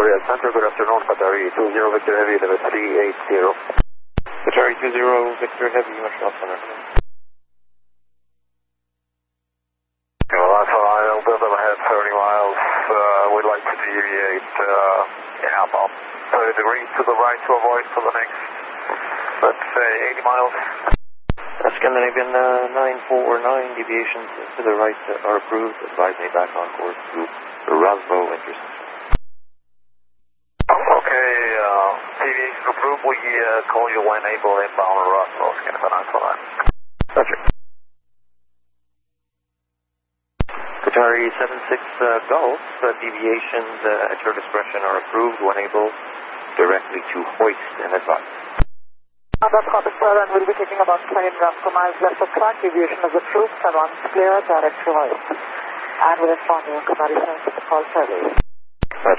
Victoria Center, good afternoon, Qatari 20 Victor Heavy, level 380. Qatari 20 Victor Heavy, Marshal Center. Well, I know build up ahead 30 miles. We'd like to deviate about 30 degrees to the right to avoid for the next, let's say, 80 miles. Scandinavian 949 deviations to the right are approved. Advise me back on course to Rosvo intersection. Okay, deviation approved. We call you when able inbound Rosvo, Scandinavian 949. Roger. Qatari 76 Golf, deviations at your discretion are approved when able directly to hoist and advise. That's copy, sir, and we'll be taking about 20 nautical miles left of track. Deviation is approved, and once clear, direct to hoist. And we'll inform you, Qatari 76 call service.